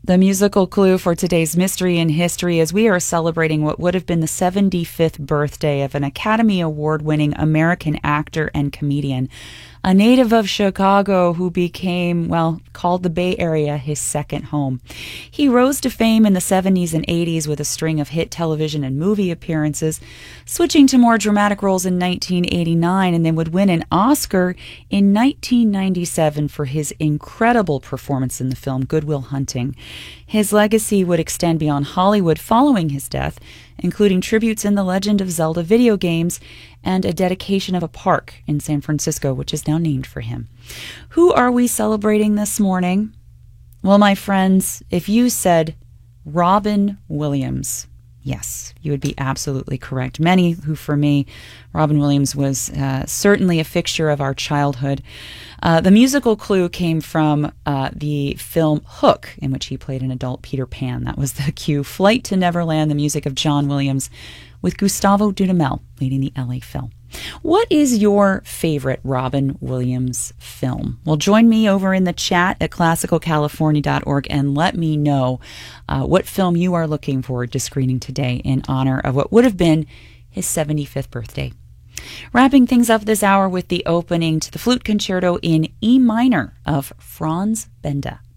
The musical clue for today's Mystery in History is we are celebrating what would have been the 75th birthday of an Academy Award-winning American actor and comedian, a native of Chicago who became, called the Bay Area his second home. He rose to fame in the 70s and 80s with a string of hit television and movie appearances, switching to more dramatic roles in 1989, and then would win an Oscar in 1997 for his incredible performance in the film Good Will Hunting. His legacy would extend beyond Hollywood following his death, including tributes in The Legend of Zelda video games and a dedication of a park in San Francisco, which is now named for him. Who are we celebrating this morning? Well, my friends, if you said Robin Williams, yes, you would be absolutely correct. Many who, for me, Robin Williams was certainly a fixture of our childhood. The musical clue came from the film Hook, in which he played an adult Peter Pan. That was the cue. Flight to Neverland, the music of John Williams, with Gustavo Dudamel leading the LA Phil. What is your favorite Robin Williams film? Well, join me over in the chat at classicalcalifornia.org and let me know what film you are looking forward to screening today in honor of what would have been his 75th birthday. Wrapping things up this hour with the opening to the flute concerto in E minor of Franz Benda.